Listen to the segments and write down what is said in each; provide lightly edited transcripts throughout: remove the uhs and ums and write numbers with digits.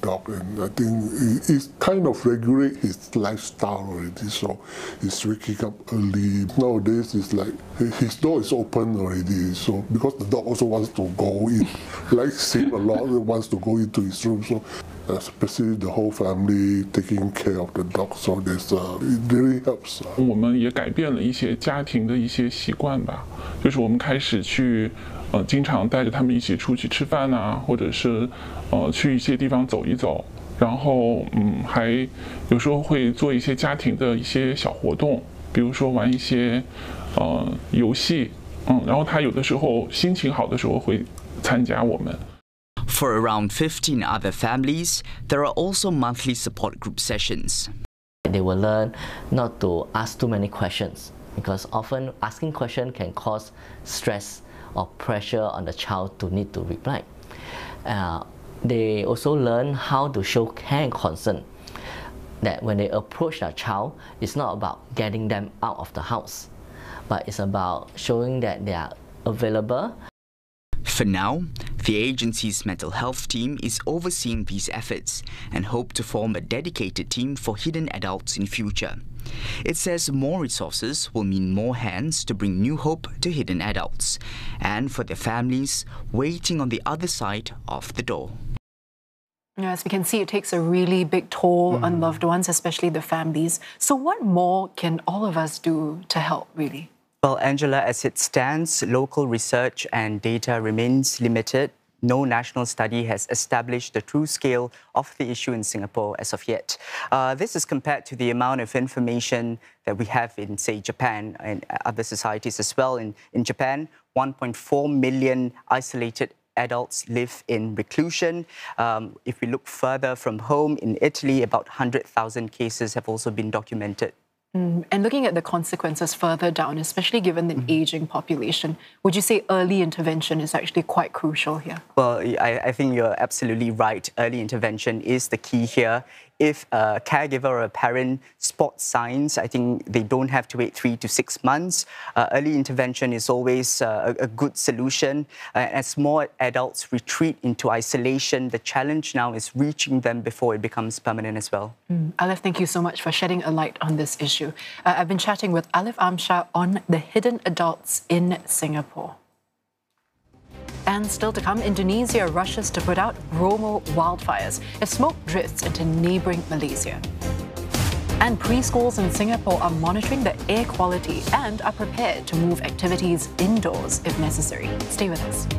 dog, and I think it kind of regulate his lifestyle already. So he's waking up early. Nowadays, it's like his door is open already. So because the dog also wants to go in, likes him a lot, wants to go into his room. So especially the whole family taking care of the dog. So it really helps. 我们也改变了一些家庭的一些习惯吧，就是我们开始去。经常带着他们一起出去吃饭啊，或者是去一些地方走一走，然后还有时候会做一些家庭的一些小活动，比如说玩一些游戏，然后他有的时候心情好的时候会参加我们。 For around 15 other families, there are also monthly support group sessions. They will learn not to ask too many questions, because often asking questions can cause stress or pressure on the child to need to reply. They also learn how to show care and concern, that when they approach their child, it's not about getting them out of the house, but it's about showing that they are available. For now, the agency's mental health team is overseeing these efforts and hope to form a dedicated team for hidden adults in future. It says more resources will mean more hands to bring new hope to hidden adults and for their families waiting on the other side of the door. As we can see, it takes a really big toll on loved ones, especially the families. So what more can all of us do to help, really? Well, Angela, as it stands, local research and data remains limited. No national study has established the true scale of the issue in Singapore as of yet. This is compared to the amount of information that we have in, say, Japan and other societies as well. In Japan, 1.4 million isolated adults live in reclusion. If we look further from home, in Italy, about 100,000 cases have also been documented. And looking at the consequences further down, especially given the aging population, would you say early intervention is actually quite crucial here? Well, I think you're absolutely right. Early intervention is the key here. If a caregiver or a parent spots signs, I think they don't have to wait 3 to 6 months. Early intervention is always a good solution. As more adults retreat into isolation, the challenge now is reaching them before it becomes permanent as well. Alif, thank you so much for shedding a light on this issue. I've been chatting with Alif Amshar on the hidden adults in Singapore. And still to come, Indonesia rushes to put out Bromo wildfires as smoke drifts into neighbouring Malaysia. And preschools in Singapore are monitoring the air quality and are prepared to move activities indoors if necessary. Stay with us.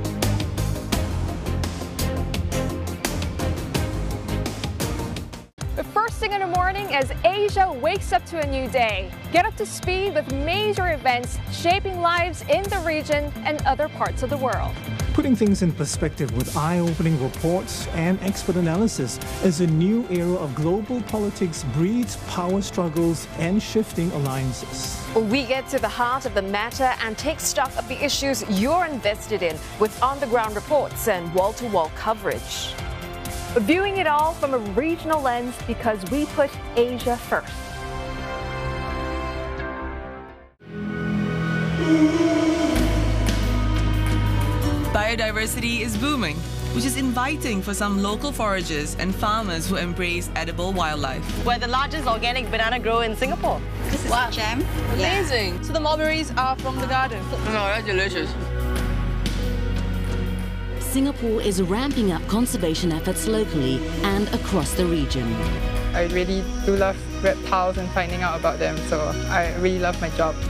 The first thing in the morning as Asia wakes up to a new day. Get up to speed with major events shaping lives in the region and other parts of the world. Putting things in perspective with eye-opening reports and expert analysis as a new era of global politics breeds power struggles and shifting alliances. We get to the heart of the matter and take stock of the issues you're invested in with on-the-ground reports and wall-to-wall coverage. Viewing it all from a regional lens because we put Asia first. Biodiversity is booming, which is inviting for some local foragers and farmers who embrace edible wildlife. We're the largest organic banana grower in Singapore. This is jam. Amazing. Yeah. So the mulberries are from the garden. No, that's delicious. Singapore is ramping up conservation efforts locally and across the region. I really do love reptiles and finding out about them, so I really love my job.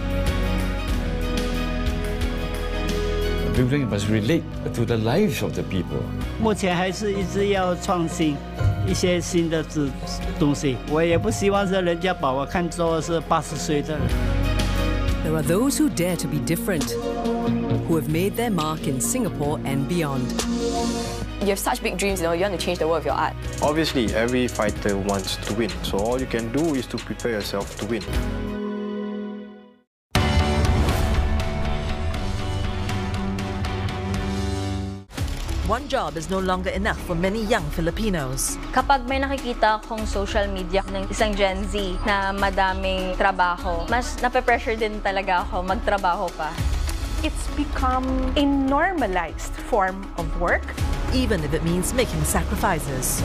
Building must relate to the lives of the people. 目前还是一直要创新一些新的东西。我也不希望是人家把我看作是80岁的人。 There are those who dare to be different, who have made their mark in Singapore and beyond. You have such big dreams, you want to change the world with your art. Obviously, every fighter wants to win, so all you can do is to prepare yourself to win. One job is no longer enough for many young Filipinos. Kapag may nakikita akong social media ng isang Gen Z na madaming trabaho, mas nape-pressure din talaga ako magtrabaho pa. It's become a normalized form of work. Even if it means making sacrifices.